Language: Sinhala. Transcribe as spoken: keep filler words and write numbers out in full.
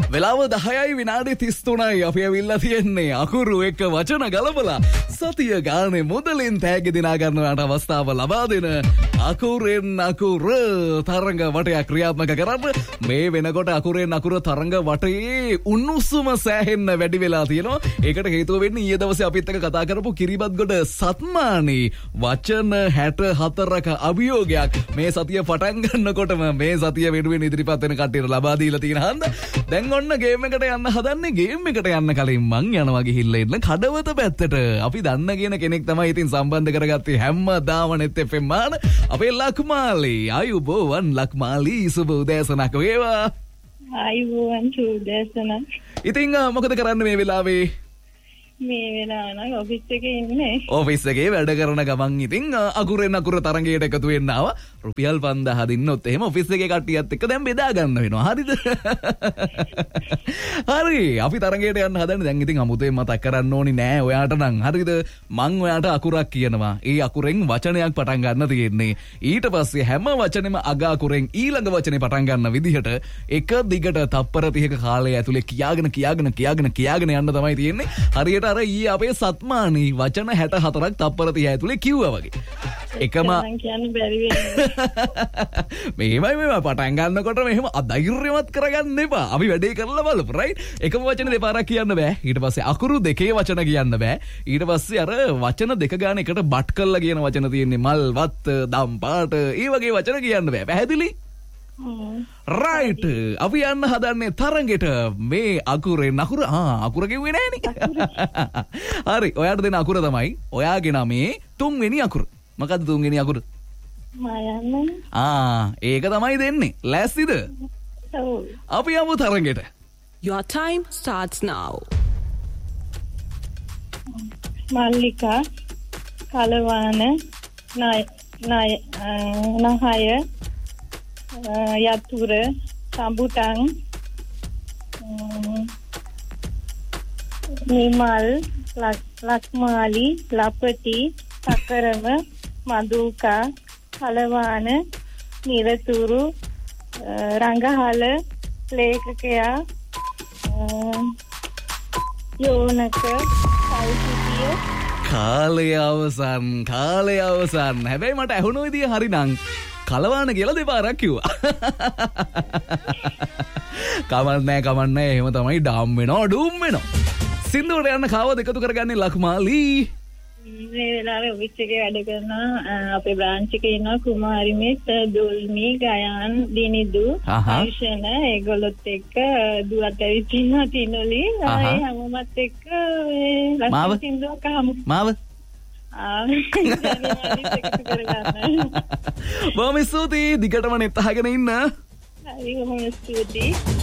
වෙලාව දහයයි විනාඩි තිස් තුනයි අපි ඇවිල්ලා තියෙන්නේ අකුරු එක වචන ගලපලා සතිය ගානේ මුදලින් තෑගි දිනා ගන්නවට අවස්ථාව ලබා දෙන අකුරෙන් අකුර තරංග වටයක් ක්‍රියාත්මක කරන්න මේ වෙනකොට අකුරෙන් අකුර තරංග වටේ උණුසුම සෑහෙන්න වැඩි වෙලා තියෙනවා. ඒකට හේතුව වෙන්නේ ඊයේ දවසේ අපිත් එක්ක කතා කරපු කිරිබත්ගොඩ සත්මානි වචන හැට හතරක අභියෝගයක් මේ සතිය පටන් ගන්නකොටම මේ සතිය වෙනුවෙන් ඉදිරිපත් වෙන කට්ටියට ලබා දීලා තියෙන හන්ද දැන් ඔන්න ගේම් එකට යන්න හදන්නේ. ගේම් එකට යන්න කලින් මං යනවා ගිහිල්ලා ඉන්න කඩවත පැත්තට. අපි දන්න කියන කෙනෙක් තමයි ඉතින් සම්බන්ධ කරගත්තේ හැමදාම net F M මාන අපේ ලක්මාලි. ආයුබෝවන් ලක්මාලි, සුබ උදෑසනක් වේවා. ආයුබෝවන් සුබ උදෑසනක්. ඉතින් මොකද කරන්න මේ වෙලාවේ? මේ වෙලාව නම් ඔෆිස් එකේ ඉන්නේ. ඔෆිස් එකේ වැඩ කරන ගමන් ඉතින් අකුරෙන් අකුර තරංගයට එකතු වෙන්න ආවා. රුපියල් පන්දාහ දින්නොත් එහෙම ඔෆිස් එකේ කට්ටියත් එක්ක දැන් බෙදා ගන්න වෙනවා. හරිද? හරි. අපි තරංගයට යන්න හදන්නේ. දැන් ඉතින් අමුතෙන් මතක් කරන්න ඕනි නෑ ඔයාට නම්. හරිද? මං ඔයාට අකුරක් කියනවා. ඒ අකුරෙන් වචනයක් පටන් ගන්න තියෙන්නේ. ඊට පස්සේ හැම වචනෙම අග අකුරෙන් ඊළඟ වචනේ පටන් ගන්න විදිහට එක දිගට තප්පර තිහක කාලය ඇතුලේ කියාගෙන කියාගෙන කියාගෙන කියාගෙන යන්න තමයි තියෙන්නේ. හරියට අර ඊ අපේ සත්මානි වචන හැට හතරක් තප්පර තිහ ඇතුලේ කිව්වා වගේ. එකම කියන්න බැරි වෙන්නේ. මේවයි මේවා පටන් ගන්නකොට මෙහෙම අධෛර්යමත් කරගන්න එපා. අපි වැඩේ කරලා බලමු රයිට්. එකම වචන දෙපාරක් කියන්න බෑ. ඊට පස්සේ අකුරු දෙකේ වචන කියන්න බෑ. ඊට පස්සේ අර වචන දෙක ගාන එකට බට් කරලා කියන වචන තියෙන්නේ මල් වත් දම් පාට ඒ වගේ වචන කියන්න බෑ. පැහැදිලි? රයිට්. අපි යන්න හදන්නේ තරංගෙට. මේ අකුරේ නකුර ආ අකුර කිව්වේ නෑනේ. හරි. ඔයාට දෙන අකුර තමයි ඔයාගේ නමේ තුන්වෙනි අකුර. මොකද්ද තුන්වෙනි අකුර? මායන්න. ආ ඒක තමයි දෙන්නේ. ලෑස්තිද? ඔව්. අපි යමු තරංගෙට. Your time starts now. Mallika කලවාන නාය නාය නහය යතුර සම්බුතන් නිමල් ලක්මාලි ලපටි සකරම මදුකා කලවාන නිරතුරු රංගහල ලේඛකයා යෝනක සෞසිතිය. කාලය අවසන් කාලය අවසන්. හැබැයි මට ඇහුණු විදිය හරිනම් කලවාන කියලා දෙපාරක් කිව්වා. කමන්නෑ කමන්නෑ එහෙම තමයි ඩාම් වෙනවා ඩූම් වෙනවා. සින්දුවට යන්න කාවද එකතු කරගන්නේ ලක්මාලි? මේ වෙලාවේ ඔෆිස් එකේ වැඩ කරන අපේ බ්‍රාන්ච් එකේ ඉන්න කුමාරි මිස් දුල්මි ගයාන් දිනිදු ආයුෂන ඒගොල්ලොත් එක්ක දුවත් ඇවිත් ඉන්නවා තිනොලි. ආයේ හැමෝමත් එක්ක ලස්සන සින්දුවක් අහමු. මාව ආ බොහොම ස්තුතියි. දිගටම net අහගෙන ඉන්න. හරි බොහොම ස්තුතියි.